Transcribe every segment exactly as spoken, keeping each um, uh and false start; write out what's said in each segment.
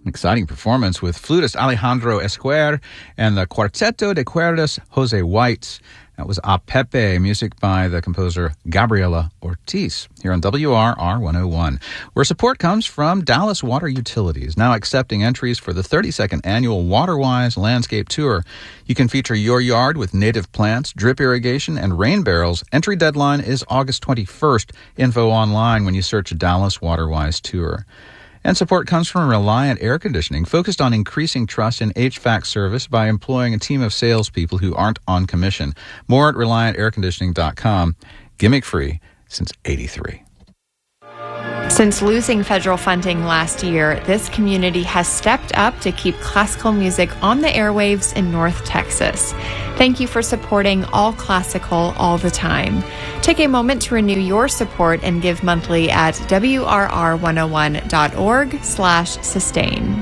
Exciting performance with flutist Alejandro Esquer and the Cuarteto de Cuerdas Jose White. That was A Pepe, music by the composer Gabriela Ortiz, here on W R R one oh one, where support comes from Dallas Water Utilities, now accepting entries for the thirty-second annual WaterWise Landscape Tour. You can feature your yard with native plants, drip irrigation, and rain barrels. Entry deadline is August twenty-first. Info online when you search Dallas WaterWise Tour. And support comes from Reliant Air Conditioning, focused on increasing trust in H V A C service by employing a team of salespeople who aren't on commission. More at reliant air conditioning dot com. Gimmick free since eighty-three. Since losing federal funding last year, this community has stepped up to keep classical music on the airwaves in North Texas. Thank you for supporting all classical all the time. Take a moment to renew your support and give monthly at W R R one oh one dot org slash sustain.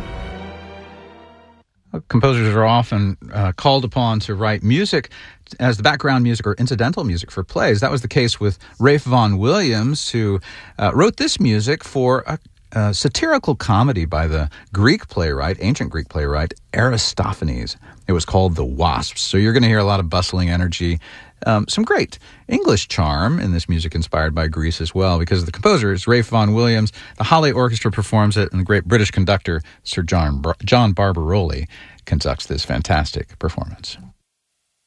Composers are often uh, called upon to write music as the background music or incidental music for plays. That was the case with Ralph Vaughan Williams, who uh, wrote this music for a, a satirical comedy by the Greek playwright, ancient Greek playwright, Aristophanes. It was called The Wasps. So you're going to hear a lot of bustling energy, um, some great English charm in this music inspired by Greece as well, because the composer is Ralph Vaughan Williams, the Halle Orchestra performs it, and the great British conductor Sir John, Bar- John Barbaroli conducts this fantastic performance.